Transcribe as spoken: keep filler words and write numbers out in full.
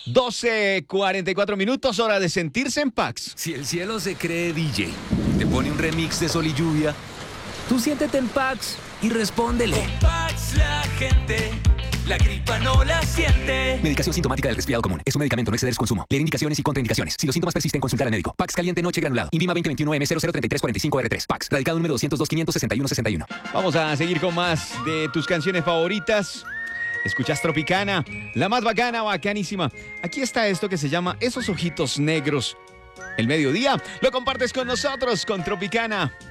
doce cuarenta y cuatro minutos, hora de sentirse en Pax. Si el cielo se cree D J, te pone un remix de Sol y Lluvia, tú siéntete en Pax y respóndele. Con Pax la gente, la gripa no la siente. Medicación sintomática del resfriado común. Es un medicamento, no exceder su consumo. Leer indicaciones y contraindicaciones. Si los síntomas persisten, consultar al médico. Pax caliente noche granulado. Invima veinte veintiuno M cero cero treinta y tres cuarenta y cinco R tres. Pax. Radicado número doscientos dos quinientos sesenta y uno sesenta y uno. Vamos a seguir con más de tus canciones favoritas. Escuchas Tropicana, la más bacana, bacanísima. Aquí está esto que se llama Esos Ojitos Negros. El mediodía lo compartes con nosotros, con Tropicana.